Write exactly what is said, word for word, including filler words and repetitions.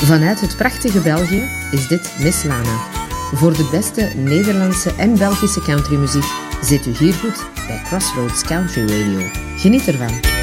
Vanuit het prachtige België is dit Miss Lana. Voor de beste Nederlandse en Belgische countrymuziek zit u hier goed bij Crossroads Country Radio. Geniet ervan.